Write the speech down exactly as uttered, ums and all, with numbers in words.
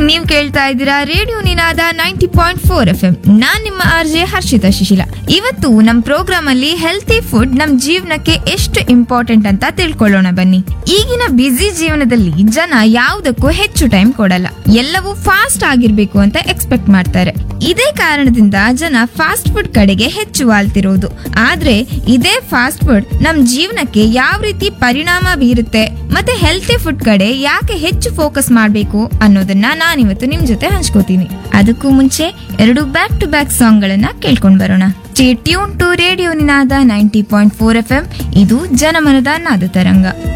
ನೀವ್ ಕೇಳ್ತಾ ಇದ್ದೀರಾ ರೇಡಿಯೋ ನಿನಾದ ninety point four F M. ನಾನ್ ನಿಮ್ಮ ಆರ್ಜೆ ಹರ್ಷಿತಾ ಶಿಶಿಲ. ಇವತ್ತು ನಮ್ ಪ್ರೋಗ್ರಾಮ್ ಅಲ್ಲಿ ಹೆಲ್ತಿ ಫುಡ್ ನಮ್ ಜೀವನಕ್ಕೆ ಎಷ್ಟು ಇಂಪಾರ್ಟೆಂಟ್ ಅಂತ ತಿಳ್ಕೊಳ್ಳೋಣ ಬನ್ನಿ. ಈಗಿನ ಬ್ಯುಸಿ ಜೀವನದಲ್ಲಿ ಜನ ಯಾವುದಕ್ಕೂ ಹೆಚ್ಚು ಟೈಮ್ ಕೊಡಲ್ಲ. ಎಲ್ಲವೂ ಫಾಸ್ಟ್ ಆಗಿರ್ಬೇಕು ಅಂತ ಎಕ್ಸ್ಪೆಕ್ಟ್ ಮಾಡ್ತಾರೆ. ಇದೇ ಕಾರಣದಿಂದ ಜನ ಫಾಸ್ಟ್ ಫುಡ್ ಕಡೆಗೆ ಹೆಚ್ಚು ವಾಲ್ತಿರೋದು. ಆದ್ರೆ ಇದೇ ಫಾಸ್ಟ್ ಫುಡ್ ನಮ್ ಜೀವನಕ್ಕೆ ಯಾವ ರೀತಿ ಪರಿಣಾಮ ಬೀರುತ್ತೆ ಮತ್ತೆ ಹೆಲ್ತಿ ಫುಡ್ ಕಡೆ ಯಾಕೆ ಹೆಚ್ಚು ಫೋಕಸ್ ಮಾಡ್ಬೇಕು ಅನ್ನೋದನ್ನ ನಾನಿವತ್ತು ನಿಮ್ ಜೊತೆ ಹಂಚ್ಕೋತೀನಿ. ಅದಕ್ಕೂ ಮುಂಚೆ ಎರಡು ಬ್ಯಾಕ್ ಟು ಬ್ಯಾಕ್ ಸಾಂಗ್ ಗಳನ್ನ ಕೇಳ್ಕೊಂಡ್ ಬರೋಣ. Stay tune to radio Ninada ninety point four F M. ಇದು ಜನಮನದ ನಾದ ತರಂಗ.